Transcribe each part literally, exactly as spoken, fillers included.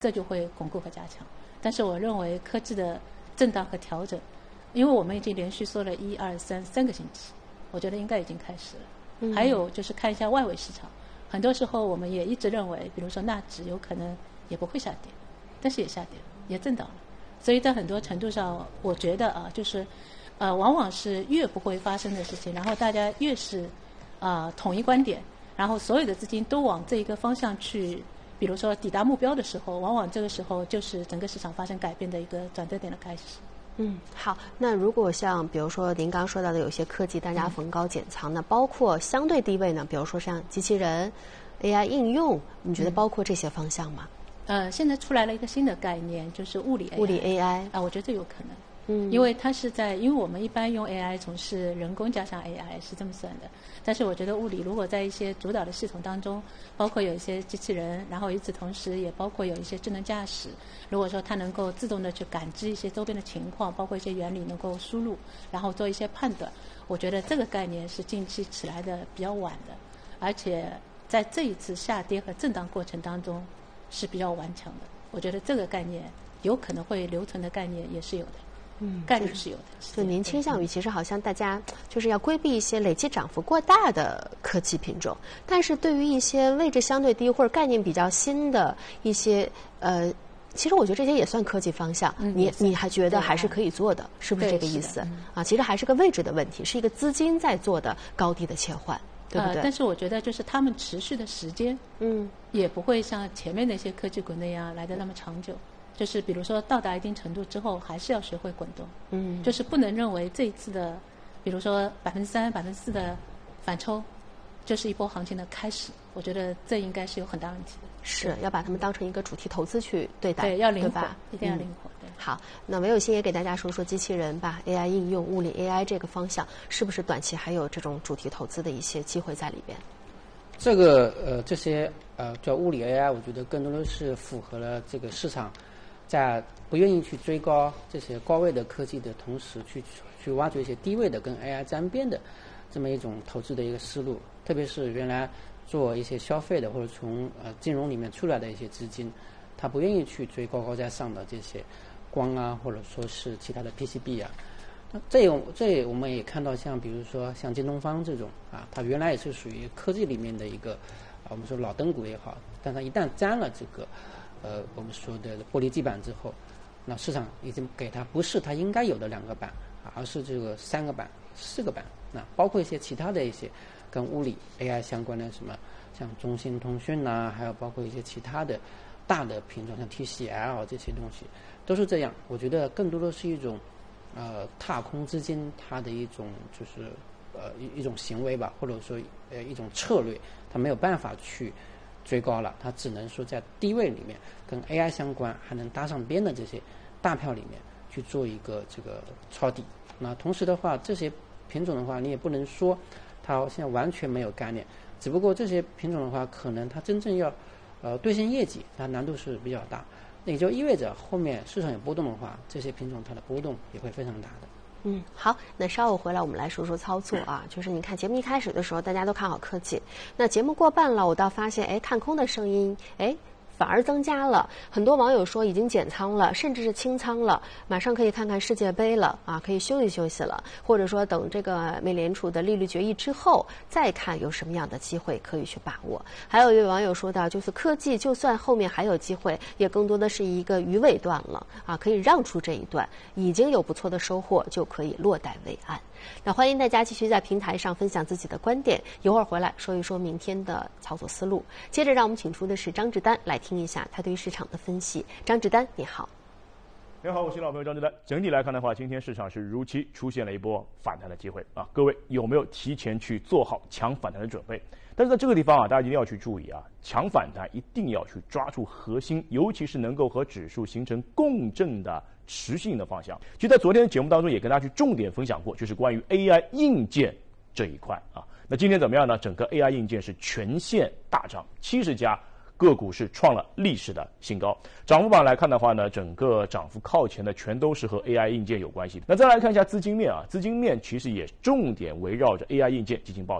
这就会巩固和加强。但是我认为科技的震荡和调整，因为我们已经连续说了一二三三个星期，我觉得应该已经开始了。嗯、还有就是看一下外围市场，很多时候我们也一直认为，比如说纳指有可能也不会下跌，但是也下跌了，也震荡了。所以在很多程度上，我觉得啊，就是呃，往往是越不会发生的事情，然后大家越是啊、呃、统一观点，然后所有的资金都往这一个方向去。比如说抵达目标的时候，往往这个时候就是整个市场发生改变的一个转折点的开始。 嗯，好。那如果像比如说您刚说到的有些科技大家逢高减仓呢，包括相对低位呢，比如说像机器人、A I 应用，你觉得包括这些方向吗？ 嗯、呃，现在出来了一个新的概念，就是物理 A I。 物理 A I 啊，我觉得这有可能。 嗯， 因为它是在，因为我们一般用 A I 总是人工加上 A I 是这么算的，但是我觉得物理如果在一些主导的系统当中，包括有一些机器人，然后与此同时也包括有一些智能驾驶，如果说它能够自动的去感知一些周边的情况，包括一些原理能够输入，然后做一些判断，我觉得这个概念是近期起来的比较晚的，而且在这一次下跌和震荡过程当中是比较顽强的，我觉得这个概念有可能会留存的概念也是有的。嗯，概率是有的。 就您倾向于，其实好像大家就是要规避一些累计涨幅过大的科技品种，但是对于一些位置相对低或者概念比较新的一些呃，其实我觉得这些也算科技方向， 嗯、 你你还觉得还是可以做的，是不是这个意思？嗯、啊，其实还是个位置的问题，是一个资金在做的高低的切换，对不对？ 呃、但是我觉得就是他们持续的时间，嗯，也不会像前面那些科技股那样来的那么长久。就是比如说到达一定程度之后，还是要学会滚动。嗯，就是不能认为这一次的，比如说百分之三、百分之四的反抽，就是一波行情的开始。我觉得这应该是有很大问题的。 是要把它们当成一个主题投资去对待， 对，要灵活， 一定要灵活。 嗯、好，那韦有心也给大家说说机器人吧 ，A I 应用、物理 A I 这个方向，是不是短期还有这种主题投资的一些机会在里边？ 这个呃，这些呃叫物理 A I， 我觉得更多的是符合了这个市场。在不愿意去追高这些高位的科技的同时，去去挖掘一些低位的跟 A I 沾边的这么一种投资的一个思路。特别是原来做一些消费的或者从呃金融里面出来的一些资金，他不愿意去追高高在上的这些光啊，或者说是其他的 P C B 啊。那这种这我们也看到，像比如说像京东方这种啊，它原来也是属于科技里面的一个啊，我们说老灯股也好，但它一旦沾了这个。呃，我们说的玻璃基板之后，那市场已经给它不是它应该有的两个板，而是这个三个板、四个板。那包括一些其他的一些跟物理 A I 相关的什么，像中兴通讯呐、啊，还有包括一些其他的大的品种，像 T C L 这些东西，都是这样。我觉得更多的是一种呃踏空资金它的一种就是呃一一种行为吧，或者说呃一种策略，它没有办法去。追高了，它只能说在低位里面跟 A I 相关还能搭上边的这些大票里面去做一个这个抄底。那同时的话，这些品种的话，你也不能说它现在完全没有概念，只不过这些品种的话，可能它真正要呃兑现业绩，它难度是比较大。那也就意味着后面市场有波动的话，这些品种它的波动也会非常大的。 嗯，好，那稍后回来我们来说说操作啊。就是你看节目一开始的时候，大家都看好科技，那节目过半了，我倒发现，哎，看空的声音，哎。反而增加了，很多网友说已经减仓了，甚至是清仓了，马上可以看看世界杯了啊，可以休息休息了，或者说等这个美联储的利率决议之后再看有什么样的机会可以去把握。还有一位网友说到，就是科技就算后面还有机会，也更多的是一个鱼尾段了啊，可以让出这一段，已经有不错的收获，就可以落袋为安。那欢迎大家继续在平台上分享自己的观点，一会儿回来说一说明天的操作思路。接着让我们请出的是张志丹来听一下他对于市场的分析。张志丹，你好。 你好，我是老朋友张志丹。整体来看的话，今天市场是如期出现了一波反弹的机会啊，各位有没有提前去做好抢反弹的准备？但是在这个地方啊，大家一定要去注意啊，抢反弹一定要去抓住核心，尤其是能够和指数形成共振的持续性的方向。其实，在昨天的节目当中也跟大家去重点分享过，就是关于 A I 硬件这一块啊。那今天怎么样呢？整个 A I 硬件是全线大涨，七十家个股是创了历史的新高。涨幅榜来看的话呢，整个涨幅靠前的全都是和 A I 硬件有关系。那再来看一下资金面啊，资金面其实也重点围绕着 A I 硬件进行抱团。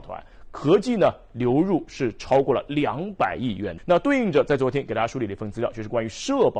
合计呢流入是超过了两百亿元。那对应着在昨天给大家梳理了一份资料，就是关于社保